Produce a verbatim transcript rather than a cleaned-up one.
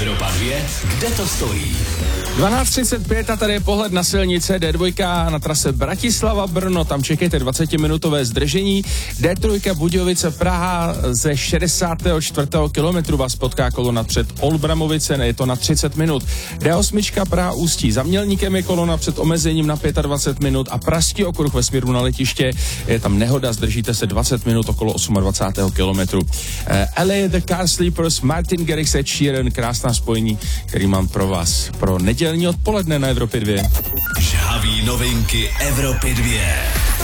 Evropa dva, kde to stojí? dvanáct třicet pět a tady je pohled na silnice D dva na trase Bratislava-Brno, tam čekejte dvacetiminutové zdržení. D tři Budějovice-Praha ze šedesátého čtvrtého kilometru vás potká kolona před Olbramovice, je to na třicet minut. D osm Praha-Ústí, za Mělníkem je kolona před omezením na dvacet pět minut a Pražský okruh ve směru na letiště, je tam nehoda, zdržíte se dvacet minut okolo dvacátého osmého kilometru. Eh, L A The Car Sleepers, Martin Garrix, Ed Sheeran, krásná spojení, který mám pro vás pro neděli odpoledne na Evropě dva. Žhavý novinky Evropy dva.